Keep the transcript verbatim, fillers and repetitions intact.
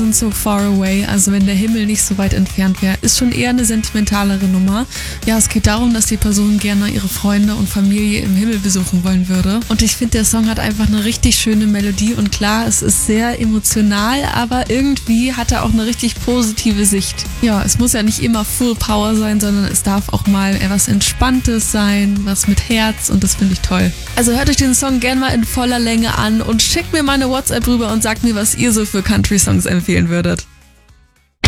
Heaven So Far Away, also wenn der Himmel nicht so weit entfernt wäre, ist schon eher eine sentimentalere Nummer. Ja, es geht darum, dass die Person gerne ihre Freunde und Familie im Himmel besuchen wollen würde. Und ich finde, der Song hat einfach eine richtig schöne Melodie und klar, es ist sehr emotional, aber irgendwie hat er auch eine richtig positive Sicht. Ja, es muss ja nicht immer Full Power sein, sondern es darf auch mal etwas Entspanntes sein, was mit Herz und das finde ich toll. Also hört euch den Song gerne mal in voller Länge an und schickt mir mal eine WhatsApp rüber und sagt mir, was ihr so für Country-Songs empfehlen würdet.